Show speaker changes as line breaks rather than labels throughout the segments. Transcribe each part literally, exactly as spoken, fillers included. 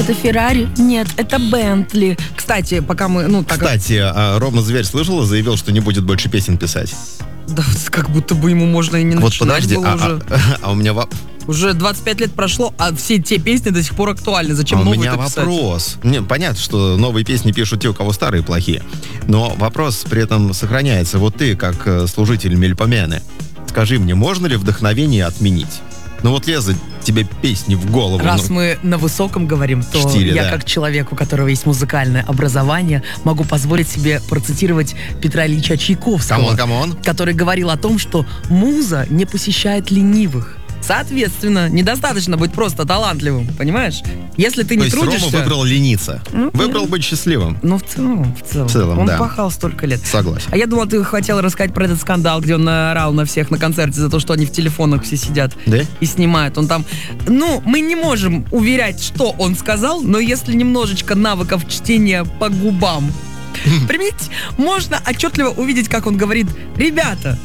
Это Феррари? Нет, это Бентли. Кстати, пока мы... ну так.
Кстати, а Рома Зверь слышал и заявил, что не будет больше песен писать.
Да, как будто бы ему можно и не
вот
начинать
подожди,
было
а,
уже.
А, а у меня... Во...
Уже двадцать пять лет прошло, а все те песни до сих пор актуальны. Зачем
а
новые
у меня
писать?
вопрос. Мне понятно, что новые песни пишут те, у кого старые плохие. Но вопрос при этом сохраняется. Вот ты, как служитель Мельпомены, скажи мне, можно ли вдохновение отменить? Ну вот лезут тебе песни в голову.
Раз
ну,
мы на высоком говорим, то
штиле,
я
да.
как человек, у которого есть музыкальное образование, могу позволить себе процитировать Петра Ильича Чайковского,
Камон, камон.
который говорил о том, что муза не посещает ленивых. Соответственно, недостаточно быть просто талантливым, понимаешь? Если ты
То
не
есть
трудишься...
Рома выбрал лениться.
Ну,
Выбрал быть счастливым.
Ну, в целом, в целом.
В целом,
Он
да.
пахал столько лет.
Согласен.
А я думал, ты хотел рассказать про этот скандал, где он наорал на всех на концерте за то, что они в телефонах все сидят
Да?
и снимают. Он там... Ну, мы не можем уверять, что он сказал, но если немножечко навыков чтения по губам применить, можно отчетливо увидеть, как он говорит: ребята,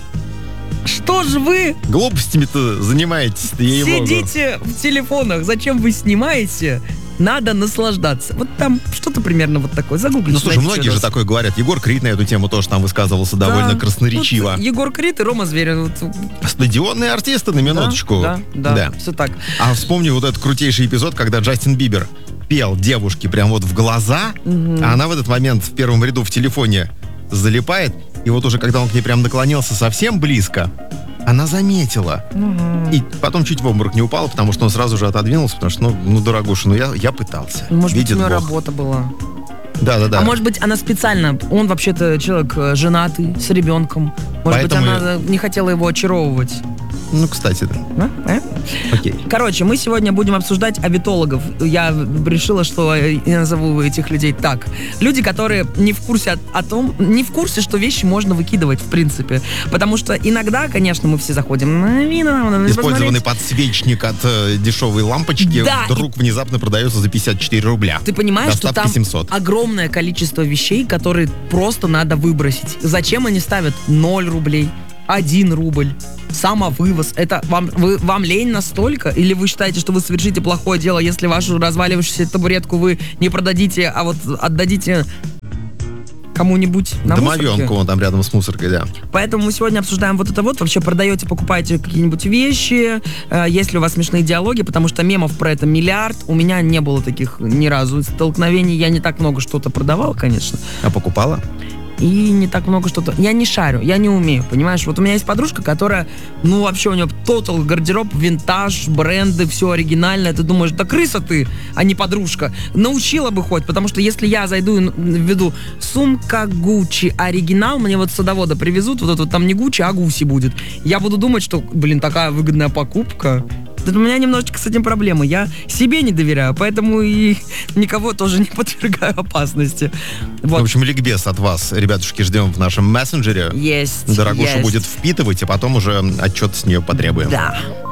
что же вы
Глупостями-то занимаетесь, ей-богу.
сидите в телефонах? Зачем вы снимаете? Надо наслаждаться. Вот там что-то примерно вот такое. Загуглите.
Ну, слушай,
найдите
многие же
раз.
такое говорят. Егор Крид на эту тему тоже там высказывался
Да,
довольно красноречиво.
тут Егор Крид и Рома Зверь. Вот,
Стадионные артисты, на минуточку.
Да, да, да, все так.
А вспомни вот этот крутейший эпизод, когда Джастин Бибер пел девушке прям вот в глаза,
Мгм.
а она в этот момент в первом ряду в телефоне залипает, и вот уже когда он к ней прям наклонился совсем близко, она заметила.
Мгм.
И потом чуть в обморок не упала, потому что он сразу же отодвинулся, потому что, ну, ну дорогуша, ну я, я пытался.
Может быть, у
Видит
нее
Бог.
работа была.
Да-да-да.
А может быть, она специально... Он вообще-то человек э, женатый, с ребенком. Может
Поэтому
быть, она не хотела его очаровывать.
Ну, кстати, да.
А? А?
Окей.
Короче, мы сегодня будем обсуждать авитологов. Я решила, что я назову этих людей так. Люди, которые не в курсе о, о том, не в курсе, что вещи можно выкидывать, в принципе. Потому что иногда, конечно, мы все заходим на вино, на
Использованный подсвечник от э, дешевой лампочки
Да,
вдруг внезапно продается за пятьдесят четыре рубля.
Ты понимаешь, что
Доставка
там
семьсот.
огромное количество вещей, которые просто надо выбросить. Зачем они ставят ноль рублей, один рубль, самовывоз? Это вам, вы, вам лень настолько? Или вы считаете, что вы совершите плохое дело, если вашу разваливающуюся табуретку вы не продадите, а вот отдадите кому-нибудь на мусорке?
Домовенку он там рядом с мусоркой, да.
Поэтому мы сегодня обсуждаем вот это вот. Вообще продаете, покупаете какие-нибудь вещи, э, есть ли у вас смешные диалоги, потому что мемов про это миллиард. У меня не было таких ни разу столкновений. Я не так много что-то продавал, конечно.
А покупала?
И не так много что-то. Я не шарю, я не умею, понимаешь? Вот у меня есть подружка, которая, ну, вообще у нее тотал гардероб, винтаж, бренды, все оригинальное. Ты думаешь, да крыса ты, а не подружка. Научила бы хоть, потому что если я зайду и введу сумка Гуччи, оригинал, мне вот садовода привезут, вот это вот там не Гуччи, а Гуси будет. Я буду думать, что, блин, такая выгодная покупка. У меня немножечко с этим проблемы. Я себе не доверяю, поэтому и никого тоже не подвергаю опасности. Вот.
В общем, ликбез от вас, ребятушки, ждем в нашем мессенджере.
Есть.
Дорогуша
есть.
будет впитывать, а потом уже отчет с нее потребуем.
Да.